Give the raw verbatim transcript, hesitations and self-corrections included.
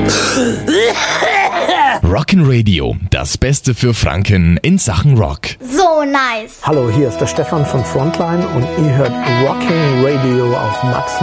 Rockin' Radio, das Beste für Franken in Sachen Rock. So nice. Hallo, hier ist der Stefan von Frontline und ihr hört Rockin' Radio auf Max